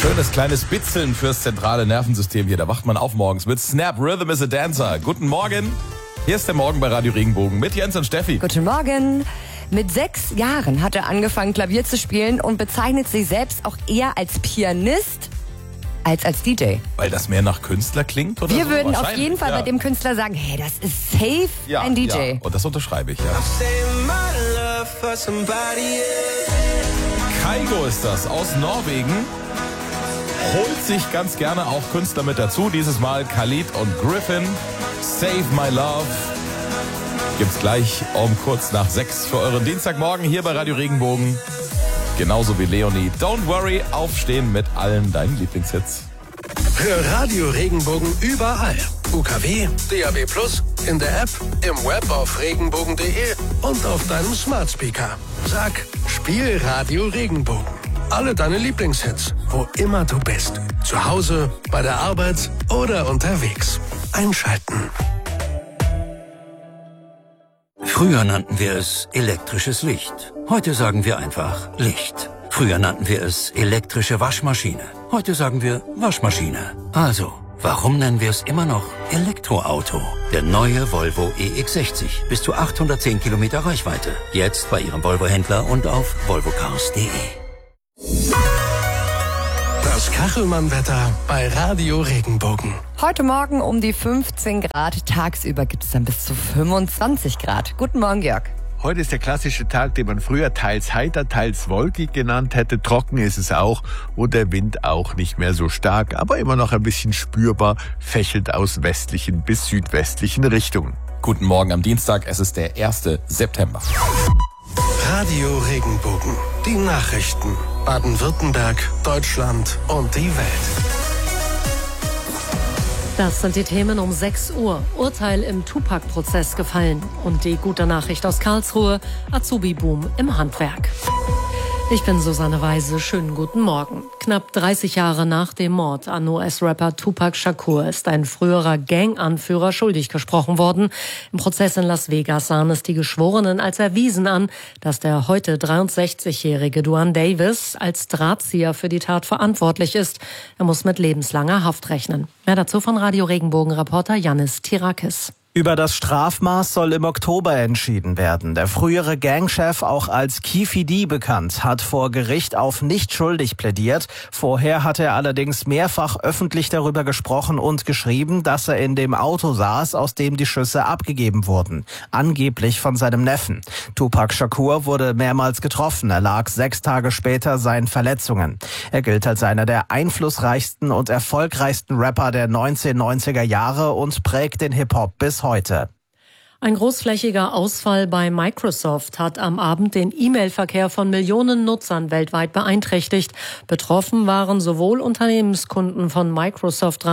Schönes kleines Bitzeln fürs zentrale Nervensystem hier. Da wacht man auf morgens mit Snap Rhythm is a Dancer. Guten Morgen. Hier ist der Morgen bei Radio Regenbogen mit Jens und Steffi. Guten Morgen. Mit 6 Jahren hat er angefangen, Klavier zu spielen und bezeichnet sich selbst auch eher als Pianist als DJ. Weil das mehr nach Künstler klingt? Oder Wir so? würden auf jeden Fall bei dem Künstler sagen, hey, das ist safe ein DJ. Ja. Und das unterschreibe ich, ja. Kygo ist das, aus Norwegen. Holt sich ganz gerne auch Künstler mit dazu. Dieses Mal Khalid und Griffin. Save My Love. Gibt's gleich um kurz nach 6 für euren Dienstagmorgen hier bei Radio Regenbogen. Genauso wie Leonie. Don't worry, aufstehen mit allen deinen Lieblingshits. Hör Radio Regenbogen überall. UKW, DAB+, in der App, im Web auf regenbogen.de und auf deinem Smart Speaker. Sag, spiel Radio Regenbogen. Alle deine Lieblingshits, wo immer du bist. Zu Hause, bei der Arbeit oder unterwegs. Einschalten. Früher nannten wir es elektrisches Licht. Heute sagen wir einfach Licht. Früher nannten wir es elektrische Waschmaschine. Heute sagen wir Waschmaschine. Also, warum nennen wir es immer noch Elektroauto? Der neue Volvo EX60. Bis zu 810 Kilometer Reichweite. Jetzt bei Ihrem Volvo-Händler und auf volvocars.de. Das Kachelmann-Wetter bei Radio Regenbogen. Heute Morgen um die 15 Grad. Tagsüber gibt es dann bis zu 25 Grad. Guten Morgen, Jörg. Heute ist der klassische Tag, den man früher teils heiter, teils wolkig genannt hätte. Trocken ist es auch und der Wind auch nicht mehr so stark, aber immer noch ein bisschen spürbar, fächelt aus westlichen bis südwestlichen Richtungen. Guten Morgen am Dienstag, es ist der 1. September. Radio Regenbogen. Die Nachrichten. Baden-Württemberg, Deutschland und die Welt. Das sind die Themen um 6 Uhr. Urteil im Tupac-Prozess gefallen. Und die gute Nachricht aus Karlsruhe. Azubi-Boom im Handwerk. Ich bin Susanne Weise. Schönen guten Morgen. Knapp 30 Jahre nach dem Mord an US-Rapper Tupac Shakur ist ein früherer Gang-Anführer schuldig gesprochen worden. Im Prozess in Las Vegas sahen es die Geschworenen als erwiesen an, dass der heute 63-jährige Duane Davis als Drahtzieher für die Tat verantwortlich ist. Er muss mit lebenslanger Haft rechnen. Mehr dazu von Radio Regenbogen-Reporter Yannis Tirakis. Über das Strafmaß soll im Oktober entschieden werden. Der frühere Gangchef, auch als Keffe D bekannt, hat vor Gericht auf nicht schuldig plädiert. Vorher hat er allerdings mehrfach öffentlich darüber gesprochen und geschrieben, dass er in dem Auto saß, aus dem die Schüsse abgegeben wurden. Angeblich von seinem Neffen. Tupac Shakur wurde mehrmals getroffen. Er lag 6 Tage später seinen Verletzungen. Er gilt als einer der einflussreichsten und erfolgreichsten Rapper der 1990er Jahre und prägt den Hip-Hop bis heute. Ein großflächiger Ausfall bei Microsoft hat am Abend den E-Mail-Verkehr von Millionen Nutzern weltweit beeinträchtigt. Betroffen waren sowohl Unternehmenskunden von Microsoft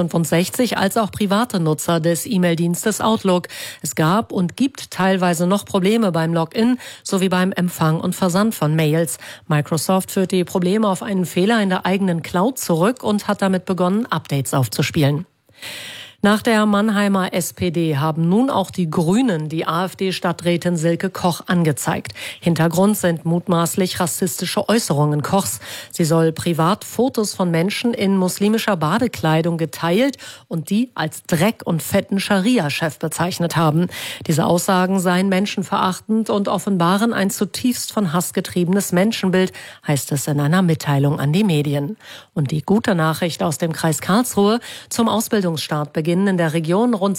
365 als auch private Nutzer des E-Mail-Dienstes Outlook. Es gab und gibt teilweise noch Probleme beim Login sowie beim Empfang und Versand von Mails. Microsoft führt die Probleme auf einen Fehler in der eigenen Cloud zurück und hat damit begonnen, Updates aufzuspielen. Nach der Mannheimer SPD haben nun auch die Grünen die AfD-Stadträtin Silke Koch angezeigt. Hintergrund sind mutmaßlich rassistische Äußerungen Kochs. Sie soll privat Fotos von Menschen in muslimischer Badekleidung geteilt und die als Dreck und fetten Scharia-Chef bezeichnet haben. Diese Aussagen seien menschenverachtend und offenbaren ein zutiefst von Hass getriebenes Menschenbild, heißt es in einer Mitteilung an die Medien. Und die gute Nachricht aus dem Kreis Karlsruhe: Zum Ausbildungsstart beginnen in der Region rund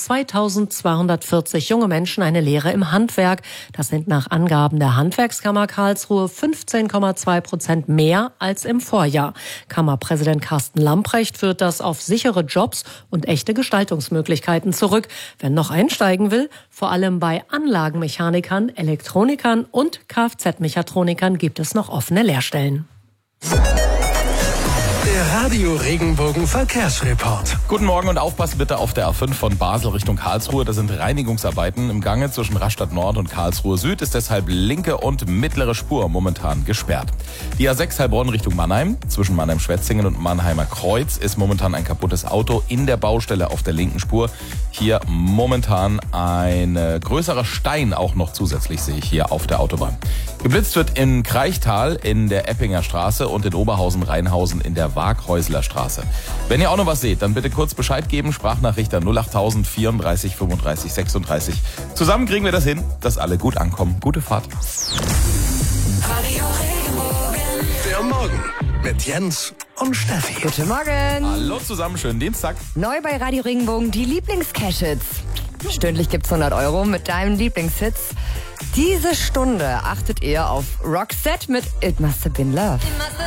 2240 junge Menschen eine Lehre im Handwerk. Das sind nach Angaben der Handwerkskammer Karlsruhe 15,2% mehr als im Vorjahr. Kammerpräsident Carsten Lamprecht führt das auf sichere Jobs und echte Gestaltungsmöglichkeiten zurück. Wer noch einsteigen will, vor allem bei Anlagenmechanikern, Elektronikern und Kfz-Mechatronikern gibt es noch offene Lehrstellen. Der Radio Regenbogen Verkehrsreport. Guten Morgen und aufpassen bitte auf der A5 von Basel Richtung Karlsruhe. Da sind Reinigungsarbeiten im Gange zwischen Rastatt Nord und Karlsruhe Süd. Ist deshalb linke und mittlere Spur momentan gesperrt. Die A6 Heilbronn Richtung Mannheim. Zwischen Mannheim-Schwetzingen und Mannheimer Kreuz ist momentan ein kaputtes Auto in der Baustelle auf der linken Spur. Hier momentan ein größerer Stein auch noch zusätzlich, sehe ich hier auf der Autobahn. Geblitzt wird in Kraichtal in der Eppinger Straße und in Oberhausen-Rheinhausen in der Wagen Markhäusler-Straße. Wenn ihr auch noch was seht, dann bitte kurz Bescheid geben. Sprachnachricht an 08000 34 35 36. Zusammen kriegen wir das hin, dass alle gut ankommen. Gute Fahrt. Der Morgen mit Jens und Steffi. Guten Morgen. Hallo zusammen, schönen Dienstag. Neu bei Radio Regenbogen die Lieblings-Cash-Hits. Stündlich gibt's 100 € mit deinen Lieblingshits. Diese Stunde achtet ihr auf Roxette mit It Must Have Been Love.